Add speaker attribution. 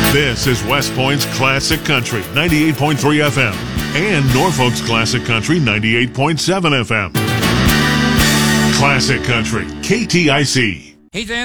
Speaker 1: This is West Point's Classic Country 98.3 FM and Norfolk's Classic Country 98.7 FM. Classic Country, KTIC.
Speaker 2: Hey, Dan.